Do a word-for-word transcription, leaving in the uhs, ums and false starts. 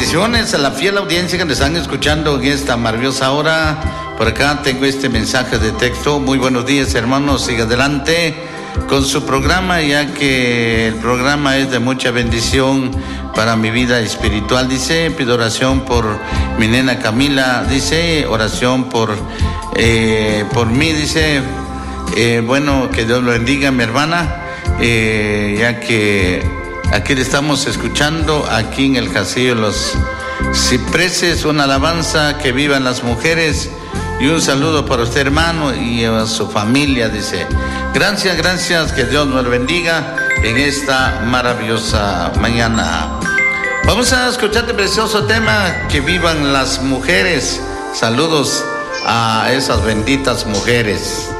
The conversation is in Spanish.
Bendiciones a la fiel audiencia que nos están escuchando en esta maravillosa hora. Por acá tengo este mensaje de texto. Muy buenos días, hermanos. Siga adelante con su programa, ya que el programa es de mucha bendición para mi vida espiritual. Dice, pido oración por mi nena Camila. Dice, oración por, eh, por mí. Dice, eh, bueno, que Dios lo bendiga, mi hermana, eh, ya que aquí le estamos escuchando, aquí en el Castillo de los Cipreses, una alabanza, que vivan las mujeres, y un saludo para usted, hermano, y a su familia. Dice, gracias, gracias, que Dios nos bendiga en esta maravillosa mañana. Vamos a escuchar este precioso tema, que vivan las mujeres. Saludos a esas benditas mujeres.